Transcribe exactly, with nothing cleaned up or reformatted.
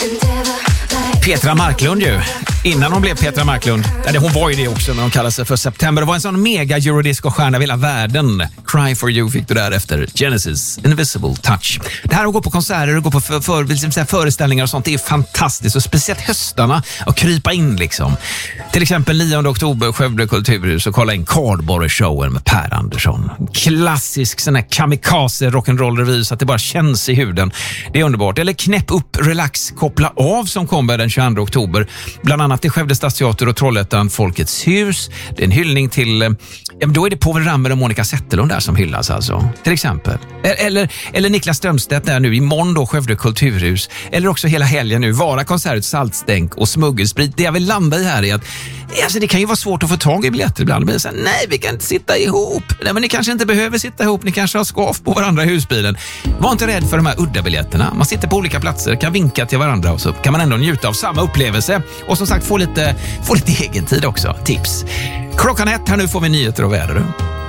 Petra Marklund ju. Innan hon blev Petra Marklund. Eller hon var ju det också när hon kallade sig för September. Det var en sån mega eurodisco-stjärna över hela världen. Cry for you fick du därefter. Genesis, Invisible Touch. Det här att gå på konserter och gå på för, för, för, föreställningar och sånt, det är fantastiskt. Och speciellt höstarna att krypa in liksom. Till exempel nionde oktober, Skövde kulturhus, och kolla in Cardboard-showen med Per Andersson. Klassisk sån här kamikaze rock'n'roll-revy så att det bara känns i huden. Det är underbart. Eller Knäpp upp, relax, koppla av som kommer den tjugoandra oktober. Bland annat i Skövde Stadsteater och Trollhättan Folkets hus. Det är en hyllning till, ja, då är det Povel Ramel och Monica Zetterlund där som hyllas alltså. Till exempel. Eller, eller Niklas Strömstedt där nu imorgon då Skövde kulturhus. Eller också hela helgen nu Vara konsert, Saltstänk och Smuggelsprit. Det jag vill landa i här är att alltså, det kan ju vara svårt att få tag i biljetter ibland. Men så här, nej, vi kan inte sitta ihop. Nej, men ni kanske inte behöver sitta ihop. Ni kanske har skaf på varandra i husbilen. Var inte rädd för de här udda biljetterna. Man sitter på olika platser, kan vinka till varandra och så kan man ändå njuta av samma upplevelse. Och som sagt, få lite, få lite egen tid också. Tips. Klockan ett här nu får vi nyheter och väder.